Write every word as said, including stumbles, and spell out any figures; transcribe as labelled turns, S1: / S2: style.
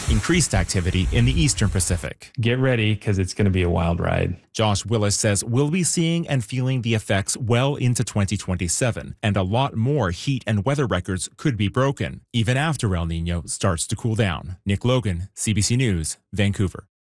S1: increased activity in the eastern Pacific.
S2: Get ready, because it's going to be a wild ride.
S1: Josh Willis says we'll be seeing and feeling the effects well into twenty twenty-seven, and a lot more heat and weather records could be broken, even after El Nino starts to cool down. Nick Logan, C B C News, Vancouver.